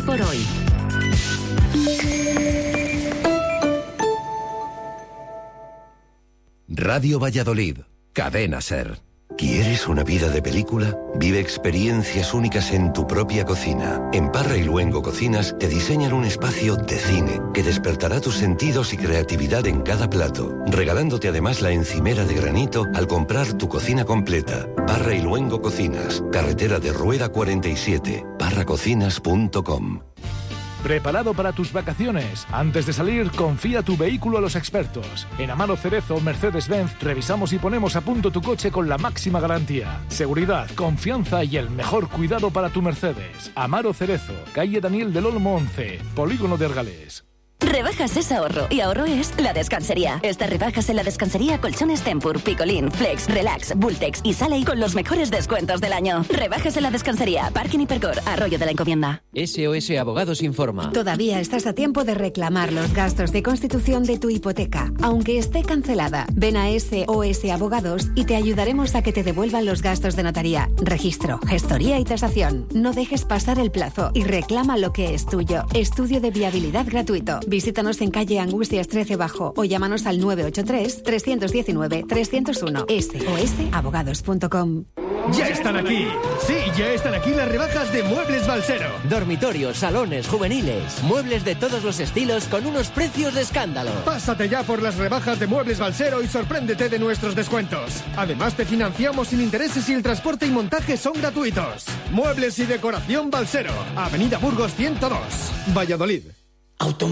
por hoy. Radio Valladolid, Cadena SER. ¿Quieres una vida de película? Vive experiencias únicas en tu propia cocina. En Parra y Luengo Cocinas te diseñan un espacio de cine que despertará tus sentidos y creatividad en cada plato, regalándote además la encimera de granito al comprar tu cocina completa. Parra y Luengo Cocinas, carretera de Rueda 47, parracocinas.com. ¿Preparado para tus vacaciones? Antes de salir, confía tu vehículo a los expertos. En Amaro Cerezo Mercedes-Benz revisamos y ponemos a punto tu coche con la máxima garantía. Seguridad, confianza y el mejor cuidado para tu Mercedes. Amaro Cerezo, calle Daniel del Olmo 11, Polígono de Argales. Rebajas es ahorro, y ahorro es La Descansería. Estas rebajas en La Descansería: colchones Tempur, Picolín, Flex, Relax, Bultex y Saley con los mejores descuentos del año. Rebajas en La Descansería, Parking Hipercor, Arroyo de la Encomienda. SOS Abogados informa. Todavía estás a tiempo de reclamar los gastos de constitución de tu hipoteca, aunque esté cancelada. Ven a SOS Abogados y te ayudaremos a que te devuelvan los gastos de notaría, registro, gestoría y tasación. No dejes pasar el plazo y reclama lo que es tuyo. Estudio de viabilidad gratuito. Visítanos en calle Angustias 13 Bajo o llámanos al 983-319-301. sosabogados.com. ¡Ya están aquí! Sí, ya están aquí las rebajas de Muebles Balsero. Dormitorios, salones, juveniles, muebles de todos los estilos con unos precios de escándalo. Pásate ya por las rebajas de Muebles Balsero y sorpréndete de nuestros descuentos. Además te financiamos sin intereses y el transporte y montaje son gratuitos. Muebles y decoración Balsero, Avenida Burgos 102, Valladolid.